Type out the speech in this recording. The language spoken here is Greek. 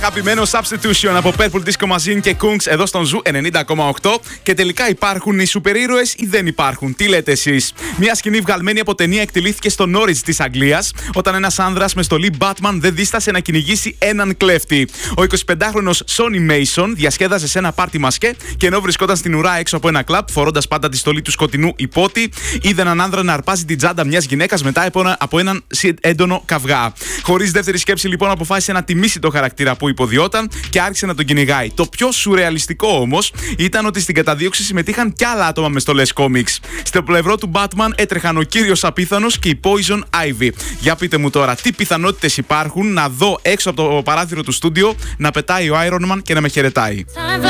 Αγαπημένο Substitution από Purple Disco Machine και Kungs εδώ στον Ζου 90,8. Και τελικά υπάρχουν οι σούπερ ήρωες ή δεν υπάρχουν? Τι λέτε εσείς? Μια σκηνή βγαλμένη από ταινία εκτελήθηκε στο Norwich της Αγγλίας, όταν ένας άνδρας με στολή Batman δεν δίστασε να κυνηγήσει έναν κλέφτη. Ο 25χρονος Sonny Mason διασκέδαζε σε ένα πάρτι μασκέ και ενώ βρισκόταν στην ουρά έξω από ένα κλαμπ, φορώντας πάντα τη στολή του σκοτεινού υπότη, είδε έναν άνδρα να αρπάζει την τσάντα μιας γυναίκας μετά από έναν έντονο καυγά. Χωρίς δεύτερη σκέψη, λοιπόν, αποφάσισε να τιμήσει το χαρακτήρα που υποδιόταν και άρχισε να τον κυνηγάει. Το πιο σουρεαλιστικό όμως ήταν ότι στην καταδίωξη συμμετείχαν κι άλλα άτομα με στολές κόμιξ. Στο πλευρό του Batman έτρεχαν ο κύριος Απίθανος και η Poison Ivy. Για πείτε μου τώρα, τι πιθανότητες υπάρχουν να δω έξω από το παράθυρο του στούντιο να πετάει ο Iron Man και να με χαιρετάει?